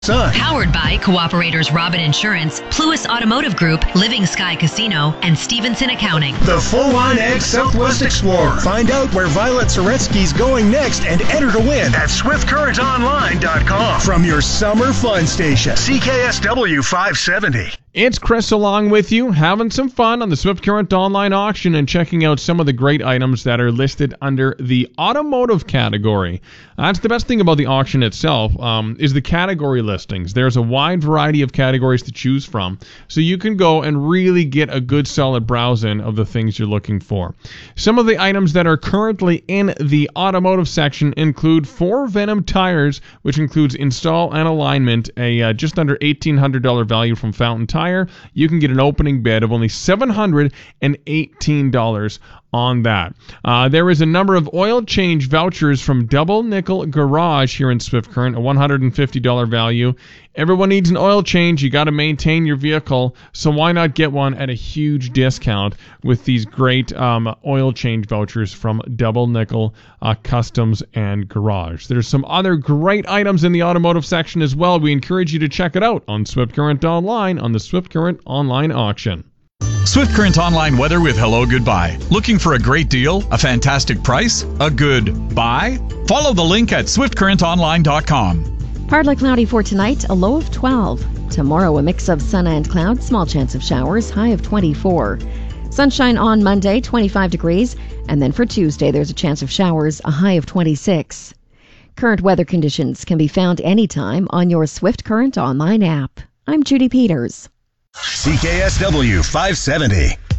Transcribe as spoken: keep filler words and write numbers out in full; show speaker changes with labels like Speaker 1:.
Speaker 1: Sun.
Speaker 2: Powered by Cooperators Robin Insurance, Pluis Automotive Group, Living Sky Casino, and Stevenson Accounting.
Speaker 1: The full-line Ag Southwest Explorer. Find out where Violet Soretsky's going next and enter to win at swift current online dot com. From your summer fun station, C K S W five seventy.
Speaker 3: It's Chris along with you, having some fun on the Swift Current online auction and checking out some of the great items that are listed under the automotive category. That's the best thing about the auction itself, um, is the category listings. There's a wide variety of categories to choose from, so you can go and really get a good solid browse in of the things you're looking for. Some of the items that are currently in the automotive section include four Venom tires, which includes install and alignment, a uh, just under eighteen hundred dollars value from Fountain Tire. You can get an opening bid of only seven hundred eighteen dollars on that. Uh, there is a number of oil change vouchers from Double Nickel Garage here in Swift Current, a one hundred fifty dollars value. Everyone needs an oil change. You got to maintain your vehicle, so why not get one at a huge discount with these great um, oil change vouchers from Double Nickel uh, Customs and Garage. There's some other great items in the automotive section as well. We encourage you to check it out on Swift Current Online on the Swift Current Online auction.
Speaker 4: Swift Current Online weather with Hello Goodbye. Looking for a great deal? A fantastic price? A good buy? Follow the link at swift current online dot com.
Speaker 5: Partly cloudy for tonight, a low of twelve. Tomorrow, a mix of sun and clouds, small chance of showers, high of twenty-four. Sunshine on Monday, twenty-five degrees. And then for Tuesday, there's a chance of showers, a high of twenty-six. Current weather conditions can be found anytime on your Swift Current Online app. I'm Judy Peters.
Speaker 1: C K S W five seventy.